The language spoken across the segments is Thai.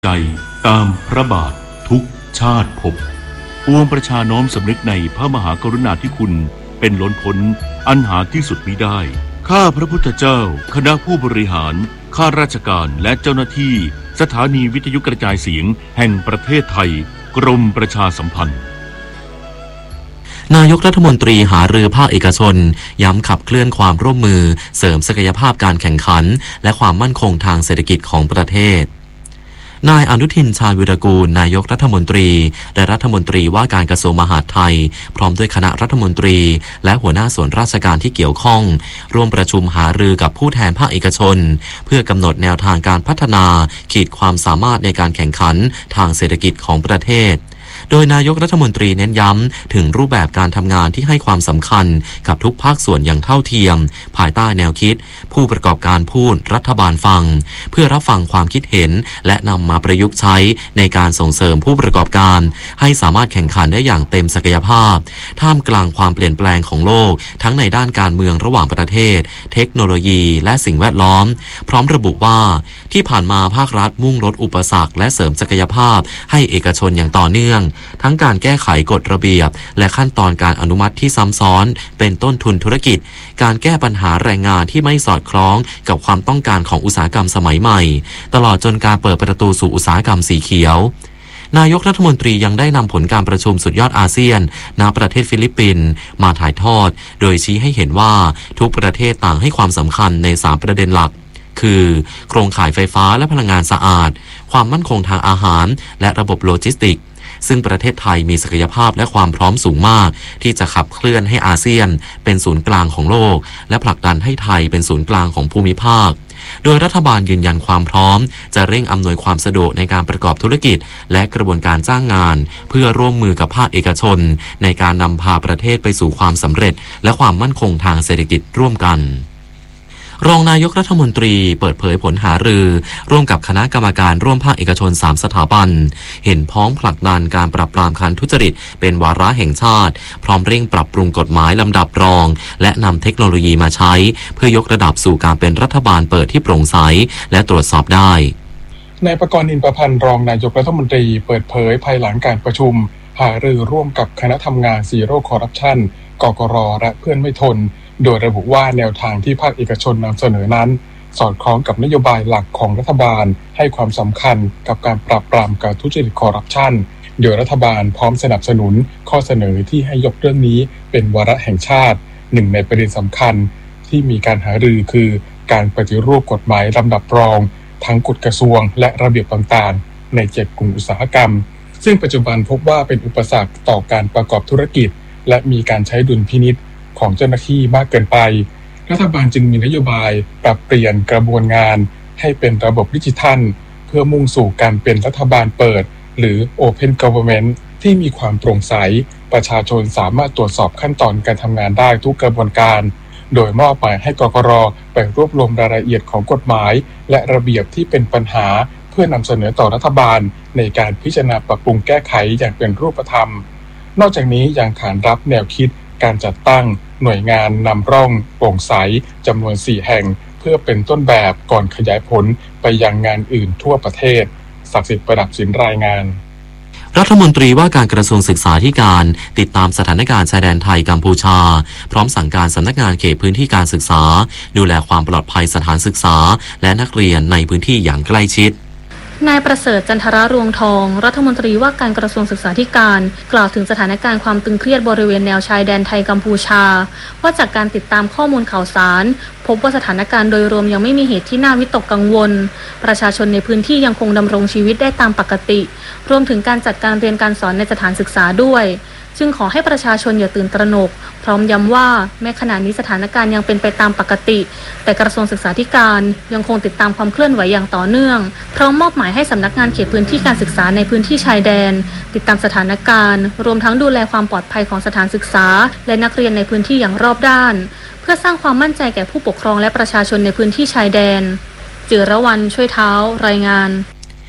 ใจตามพระบาททุกชาติภพปวงประชาน้อมสำนึกในพระมหากรุณาธิคุณเป็นล้นพ้นอันหาที่สุดมิได้ข้าพระพุทธเจ้าคณะผู้บริหารข้าราชการและเจ้าหน้าที่สถานีวิทยุกระจายเสียงแห่งประเทศไทยกรมประชาสัมพันธ์นายกรัฐมนตรีหารือภาคเอกชนย้ำขับเคลื่อนความร่วมมือเสริมศักยภาพการแข่งขันและความมั่นคงทางเศรษฐกิจของประเทศนายอนุทินชาญวิรากูลนายกรัฐมนตรีและรัฐมนตรีว่าการกระทรวงมหาดไทยพร้อมด้วยคณะรัฐมนตรีและหัวหน้าส่วนราชการที่เกี่ยวข้องร่วมประชุมหารือกับผู้แทนภาคเอกชนเพื่อกำหนดแนวทางการพัฒนาขีดความสามารถในการแข่งขันทางเศรษฐกิจของประเทศโดยนายกรัฐมนตรีเน้นย้ำถึงรูปแบบการทำงานที่ให้ความสำคัญกับทุกภาคส่วนอย่างเท่าเทียมภายใต้แนวคิดผู้ประกอบการพูดรัฐบาลฟังเพื่อรับฟังความคิดเห็นและนำมาประยุกต์ใช้ในการส่งเสริมผู้ประกอบการให้สามารถแข่งขันได้อย่างเต็มศักยภาพท่ามกลางความเปลี่ยนแปลงของโลกทั้งในด้านการเมืองระหว่างประเทศเทคโนโลยีและสิ่งแวดล้อมพร้อมระบุว่าที่ผ่านมาภาครัฐมุ่งลดอุปสรรคและเสริมศักยภาพให้เอกชนอย่างต่อเนื่องทั้งการแก้ไขกฎระเบียบและขั้นตอนการอนุมัติที่ซ้ำซ้อนเป็นต้นทุนธุรกิจการแก้ปัญหาแรงงานที่ไม่สอดคล้องกับความต้องการของอุตสาหกรรมสมัยใหม่ตลอดจนการเปิดประตูสู่อุตสาหกรรมสีเขียวนายกรัฐมนตรียังได้นำผลการประชุมสุดยอดอาเซียนณประเทศฟิลิปปินส์มาถ่ายทอดโดยชี้ให้เห็นว่าทุกประเทศต่างให้ความสำคัญใน3ประเด็นหลักคือโครงข่ายไฟฟ้าและพลังงานสะอาดความมั่นคงทางอาหารและระบบโลจิสติกส์ซึ่งประเทศไทยมีศักยภาพและความพร้อมสูงมากที่จะขับเคลื่อนให้อาเซียนเป็นศูนย์กลางของโลกและผลักดันให้ไทยเป็นศูนย์กลางของภูมิภาคโดยรัฐบาลยืนยันความพร้อมจะเร่งอำนวยความสะดวกในการประกอบธุรกิจและกระบวนการจ้างงานเพื่อร่วมมือกับภาคเอกชนในการนำพาประเทศไปสู่ความสำเร็จและความมั่นคงทางเศรษฐกิจร่วมกันรองนายกรัฐมนตรีเปิดเผยผลหารือร่วมกับคณะกรรมการร่วมภาคเอกชน3สถาบันเห็นพ้องผลักดันการปราบปรามการทุจริตเป็นวาระแห่งชาติพร้อมเร่งปรับปรุงกฎหมายลำดับรองและนำเทคโนโลยีมาใช้เพื่อยกระดับสู่การเป็นรัฐบาลเปิดที่โปร่งใสและตรวจสอบได้นายประกรณ์ อินประพันธ์รองนายกรัฐมนตรีเปิดเผยภายหลังการประชุมหารือร่วมกับคณะทำงานซีโร่คอร์รัปชันกกร.และเพื่อนไม่ทนโดยระบุว่าแนวทางที่ภาคเอกชนนำเสนอนั้นสอดคล้องกับนโยบายหลักของรัฐบาลให้ความสำคัญกับการปราบปรามการทุจริตคอร์รัปชันโดยรัฐบาลพร้อมสนับสนุนข้อเสนอที่ให้ยกเรื่องนี้เป็นวาระแห่งชาติหนึ่งในประเด็นสำคัญที่มีการหารือคือการปฏิรูปกฎหมายลำดับรองทั้งกฎกระทรวงและระเบียบต่างๆใน7กลุ่มอุตสาหกรรมซึ่งปัจจุบันพบว่าเป็นอุปสรรคต่อการประกอบธุรกิจและมีการใช้ดุลพินิจของเจ้าหน้าที่มากเกินไปรัฐบาลจึงมีนโยบายปรับเปลี่ยนกระบวนงานให้เป็นระบบดิจิทัลเพื่อมุ่งสู่การเป็นรัฐบาลเปิดหรือ Open Government ที่มีความโปร่งใสประชาชนสามารถตรวจสอบขั้นตอนการทำงานได้ทุกกระบวนการโดยมอบหมายให้กกร.ไปรวบรวมรายละเอียดของกฎหมายและระเบียบที่เป็นปัญหาเพื่อนำเสนอต่อรัฐบาลในการพิจารณาปรับปรุงแก้ไขอย่างเป็นรูปธรรมนอกจากนี้ยังขานรับแนวคิดการจัดตั้งหน่วยงานนำร่องโปร่งใสจำนวน4แห่งเพื่อเป็นต้นแบบก่อนขยายผลไปยังงานอื่นทั่วประเทศศักดิ์สิทธิ์ประดับสินรายงานรัฐมนตรีว่าการกระทรวงศึกษาธิการติดตามสถานการณ์ชายแดนไทยกัมพูชาพร้อมสั่งการสำนักงานเขตพื้นที่การศึกษาดูแลความปลอดภัยสถานศึกษาและนักเรียนในพื้นที่อย่างใกล้ชิดนายประเสริฐจันทรรวงทองรัฐมนตรีว่าการกระทรวงศึกษาธิการกล่าวถึงสถานการณ์ความตึงเครียดบริเวณแนวชายแดนไทยกัมพูชาว่าจากการติดตามข้อมูลข่าวสารพบว่าสถานการณ์โดยรวมยังไม่มีเหตุที่น่าวิตกกังวลประชาชนในพื้นที่ยังคงดำรงชีวิตได้ตามปกติรวมถึงการจัดการเรียนการสอนในสถานศึกษาด้วยจึงขอให้ประชาชนอย่าตื่นตระหนกพร้อมย้ำว่าแม้ขณะนี้สถานการณ์ยังเป็นไปตามปกติแต่กระทรวงศึกษาธิการยังคงติดตามความเคลื่อนไหวอย่างต่อเนื่องพร้อมมอบหมายให้สำนักงานเขตพื้นที่การศึกษาในพื้นที่ชายแดนติดตามสถานการณ์รวมทั้งดูแลความปลอดภัยของสถานศึกษาและนักเรียนในพื้นที่อย่างรอบด้านเพื่อสร้างความมั่นใจแก่ผู้ปกครองและประชาชนในพื้นที่ชายแดนจิรวรรณช่วยเท้ารายงาน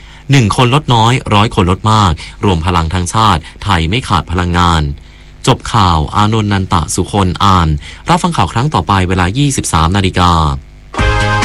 1 คนลดน้อย100 คนลดมากรวมพลังทั้งชาติไทยไม่ขาดพลังงานจบข่าวอานนท์ นันตะสุคนอ่านรับฟังข่าวครั้งต่อไปเวลา 23 นาฬิกา